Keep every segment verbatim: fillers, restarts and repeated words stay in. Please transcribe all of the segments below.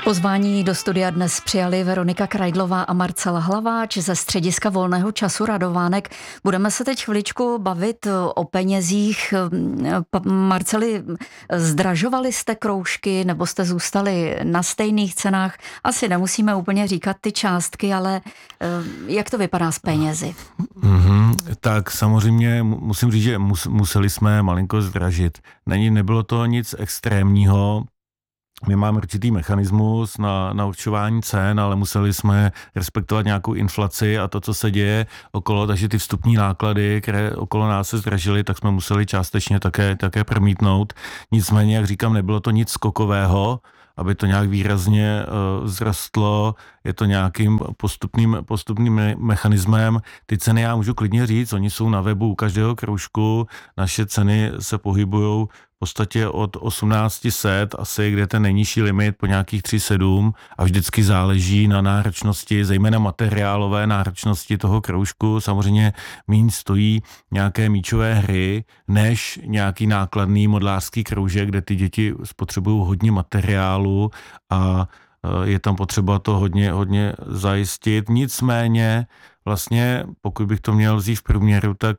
Pozvání do studia dnes přijali Veronika Krajdlová a Marcela Hlaváč ze Střediska volného času Radovánek. Budeme se teď chviličku bavit o penězích. Marceli, zdražovali jste kroužky nebo jste zůstali na stejných cenách? Asi nemusíme úplně říkat ty částky, ale jak to vypadá s penězi? Mm-hmm, tak samozřejmě musím říct, že mus, museli jsme malinko zdražit. Není, nebylo to nic extrémního. My máme určitý mechanismus na, na určování cen, ale museli jsme respektovat nějakou inflaci a to, co se děje okolo, takže ty vstupní náklady, které okolo nás se zdražily, tak jsme museli částečně také, také promítnout. Nicméně, jak říkám, nebylo to nic skokového, aby to nějak výrazně uh, vzrostlo, je to nějakým postupným, postupným mechanismem. Ty ceny já můžu klidně říct, oni jsou na webu u každého kroužku, naše ceny se pohybují v podstatě od osmnáct set asi, kde ten nejnižší limit po nějakých tři sedm a vždycky záleží na náročnosti, zejména materiálové náročnosti toho kroužku. Samozřejmě míň stojí nějaké míčové hry, než nějaký nákladný modlářský kroužek, kde ty děti spotřebují hodně materiálu a je tam potřeba to hodně, hodně zajistit. Nicméně vlastně, pokud bych to měl vzít v průměru, tak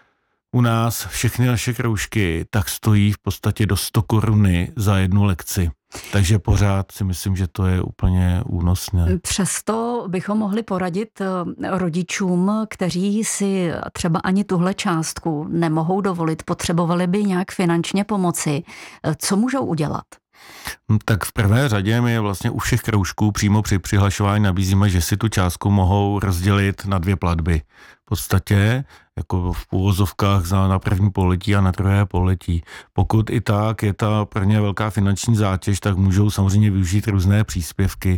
u nás všechny naše kroužky tak stojí v podstatě do sto koruny za jednu lekci. Takže pořád si myslím, že to je úplně únosné. Přesto bychom mohli poradit rodičům, kteří si třeba ani tuhle částku nemohou dovolit, potřebovali by nějak finančně pomoci. Co můžou udělat? Tak v prvé řadě my vlastně u všech kroužků přímo při přihlašování nabízíme, že si tu částku mohou rozdělit na dvě platby. V podstatě jako v úvozovkách na první pololetí a na druhé pololetí. Pokud i tak je ta pro ně velká finanční zátěž, tak můžou samozřejmě využít různé příspěvky.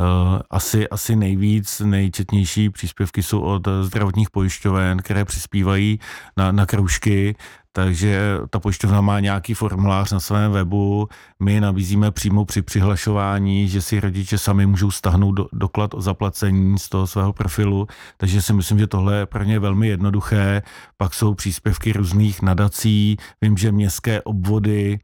Asi, asi nejvíc, nejčetnější příspěvky jsou od zdravotních pojišťoven, které přispívají na, na kroužky. Takže ta pojišťovna má nějaký formulář na svém webu, my nabízíme přímo při přihlašování, že si rodiče sami můžou stáhnout do, doklad o zaplacení z toho svého profilu, takže si myslím, že tohle je pro ně velmi jednoduché. Pak jsou příspěvky různých nadací, vím, že městské obvody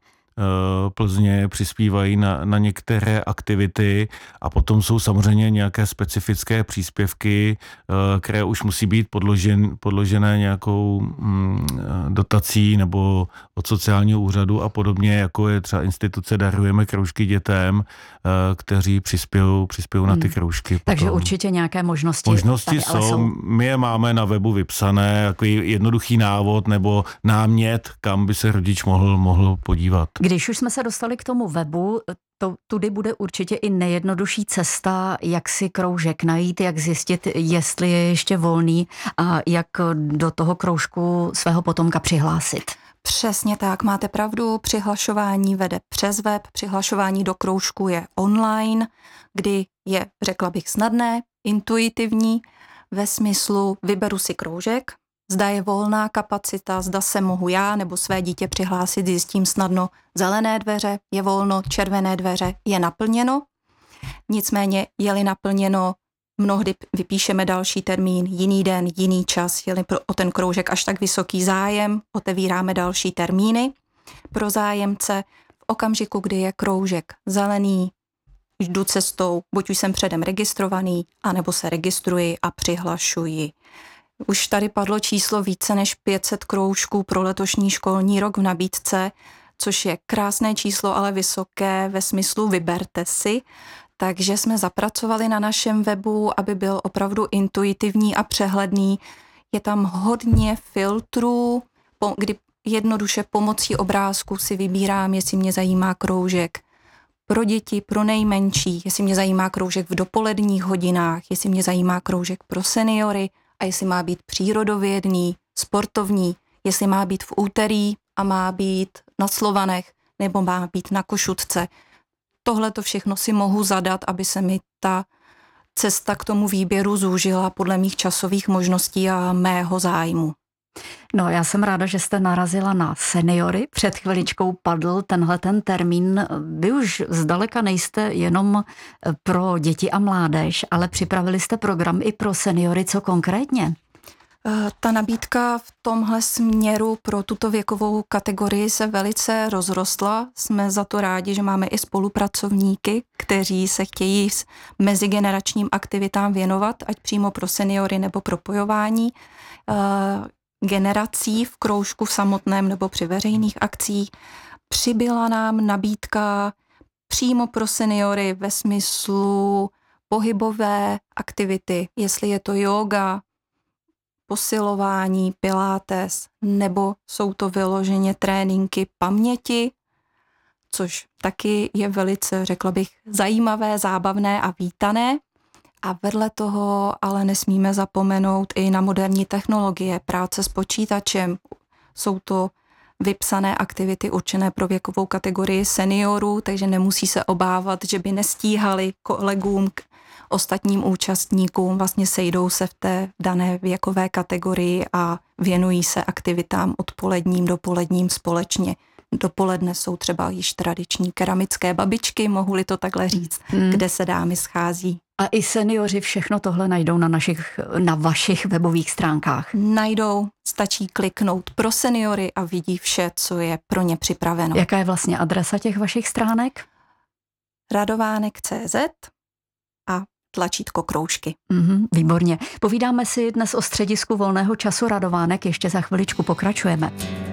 Plzně přispívají na, na některé aktivity a potom jsou samozřejmě nějaké specifické příspěvky, které už musí být podložen, podložené nějakou mm, dotací nebo od sociálního úřadu a podobně, jako je třeba instituce Darujeme kroužky dětem, kteří přispějí, přispějí na ty kroužky. Potom. Takže určitě nějaké možnosti. Možnosti jsou, jsou, my je máme na webu vypsané, jako jednoduchý návod nebo námět, kam by se rodič mohl, mohl podívat. Když už jsme se dostali k tomu webu, to, tudy bude určitě i nejjednodušší cesta, jak si kroužek najít, jak zjistit, jestli je ještě volný a jak do toho kroužku svého potomka přihlásit. Přesně tak, máte pravdu, přihlašování vede přes web, přihlašování do kroužku je online, kdy je, řekla bych, snadné, intuitivní, ve smyslu vyberu si kroužek, zda je volná kapacita, zda se mohu já nebo své dítě přihlásit, zjistím snadno, zelené dveře je volno, červené dveře je naplněno. Nicméně je-li naplněno, mnohdy vypíšeme další termín, jiný den, jiný čas, je-li o ten kroužek až tak vysoký zájem, otevíráme další termíny. Pro zájemce v okamžiku, kdy je kroužek zelený, jdu cestou, buď už jsem předem registrovaný, anebo se registruji a přihlašuji. Už tady padlo číslo více než pět set kroužků pro letošní školní rok v nabídce, což je krásné číslo, ale vysoké ve smyslu vyberte si. Takže jsme zapracovali na našem webu, aby byl opravdu intuitivní a přehledný. Je tam hodně filtrů, kdy jednoduše pomocí obrázku si vybírám, jestli mě zajímá kroužek pro děti, pro nejmenší, jestli mě zajímá kroužek v dopoledních hodinách, jestli mě zajímá kroužek pro seniory, a jestli má být přírodovědný, sportovní, jestli má být v úterý a má být na Slovanech, nebo má být na Košutce. Tohle to všechno si mohu zadat, aby se mi ta cesta k tomu výběru zúžila podle mých časových možností a mého zájmu. No, já jsem ráda, že jste narazila na seniory. Před chviličkou padl tenhle ten termín. Vy už zdaleka nejste jenom pro děti a mládež, ale připravili jste program i pro seniory. Co konkrétně? Ta nabídka v tomhle směru pro tuto věkovou kategorii se velice rozrostla. Jsme za to rádi, že máme i spolupracovníky, kteří se chtějí s mezigeneračním aktivitám věnovat, ať přímo pro seniory nebo propojování generací v kroužku v samotném nebo při veřejných akcích. Přibyla nám nabídka přímo pro seniory ve smyslu pohybové aktivity, jestli je to yoga, posilování, pilates, nebo jsou to vyloženě tréninky paměti, což taky je velice, řekla bych, zajímavé, zábavné a vítané. A vedle toho ale nesmíme zapomenout i na moderní technologie, práce s počítačem. Jsou to vypsané aktivity určené pro věkovou kategorii seniorů, takže nemusí se obávat, že by nestíhali kolegům, k ostatním účastníkům, vlastně sejdou se v té dané věkové kategorii a věnují se aktivitám odpoledním, dopoledním společně. Dopoledne jsou třeba již tradiční keramické babičky, mohu-li to takhle říct, hmm. kde se dámy schází. A i seniori všechno tohle najdou na našich, na vašich webových stránkách. Najdou, stačí kliknout pro seniory a vidí vše, co je pro ně připraveno. Jaká je vlastně adresa těch vašich stránek? radovánek tečka cé zet a tlačítko kroužky. Mm-hmm, výborně. Povídáme si dnes o středisku volného času Radovánek, ještě za chviličku pokračujeme.